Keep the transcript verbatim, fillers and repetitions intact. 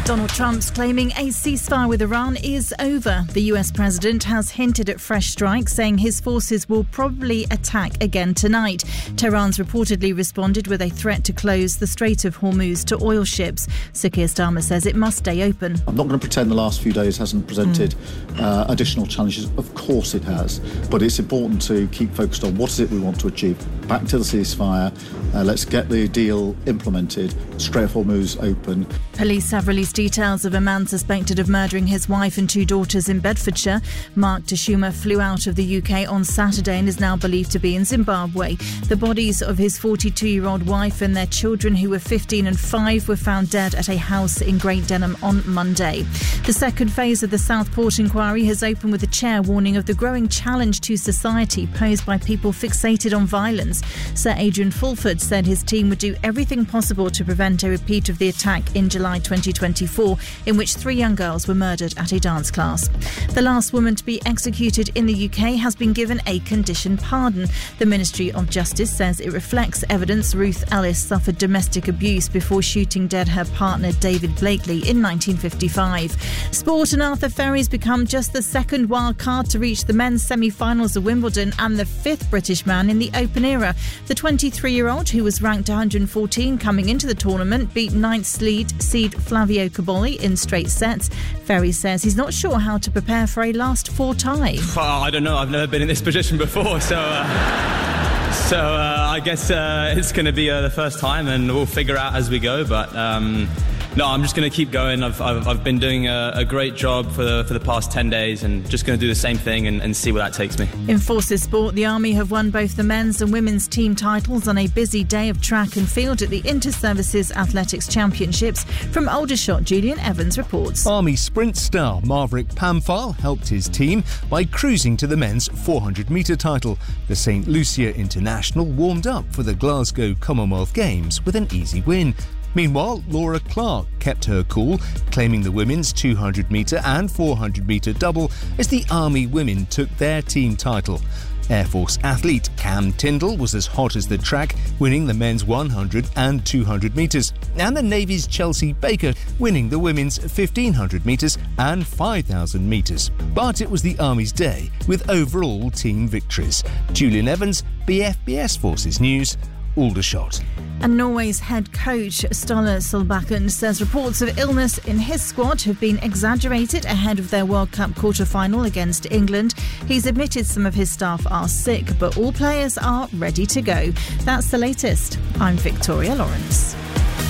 Donald Trump's claiming a ceasefire with Iran is over. The U S president has hinted at fresh strikes, saying his forces will probably attack again tonight. Tehran's reportedly responded with a threat to close the Strait of Hormuz to oil ships. Sir Keir Starmer says it must stay open. I'm not going to pretend the last few days hasn't presented mm. uh, additional challenges. Of course it has. But it's important to keep focused on what is it we want to achieve. Back to the ceasefire. Uh, let's get the deal implemented. Strait of Hormuz open. Police have released details of a man suspected of murdering his wife and two daughters in Bedfordshire. Mark Tashuma flew out of the U K on Saturday and is now believed to be in Zimbabwe. The bodies of his forty-two-year-old wife and their children, who were fifteen and five, were found dead at a house in Great Denham on Monday. The second phase of the Southport inquiry has opened with the chair warning of the growing challenge to society posed by people fixated on violence. Sir Adrian Fulford said his team would do everything possible to prevent a repeat of the attack in July twenty twenty-four, in which three young girls were murdered at a dance class. The last woman to be executed in the U K has been given a condition pardon. The Ministry of Justice says it reflects evidence Ruth Ellis suffered domestic abuse before shooting dead her partner David Blakely in nineteen fifty-five. Sport, and Arthur Ferry's become just the second wild card to reach the men's semi-finals of Wimbledon and the fifth British man in the Open era. The twenty-three-year-old, who was ranked one hundred fourteen coming into the tournament, beat ninth seed seed Flavio Cobolli in straight sets. Ferry says he's not sure how to prepare for a last four tie. Well, I don't know. I've never been in this position before, so uh, so uh, I guess uh, it's going to be uh, the first time, and we'll figure out as we go. But um, no, I'm just going to keep going. I've I've, I've been doing a, a great job for the for the past ten days, and just going to do the same thing and, and see where that takes me. In forces sport, the Army have won both the men's and women's team titles on a busy day of track and field at the Inter-Services Athletics Championships. From Aldershot, Julian Evans reports. Army sprint star Maverick Pamphile helped his team by cruising to the men's four hundred metre title. The Saint Lucia International warmed up for the Glasgow Commonwealth Games with an easy win. Meanwhile, Laura Clark kept her cool, claiming the women's two hundred metre and four hundred metre double as the Army women took their team title. Air Force athlete Cam Tindall was as hot as the track, winning the men's one hundred and two hundred metres, and the Navy's Chelsea Baker winning the women's fifteen hundred metres and five thousand metres. But it was the Army's day, with overall team victories. Julian Evans, B F B S Forces News, Aldershot. And Norway's head coach Ståle Solbakken says reports of illness in his squad have been exaggerated ahead of their World Cup quarter-final against England. He's admitted some of his staff are sick, but all players are ready to go. That's the latest. I'm Victoria Lawrence.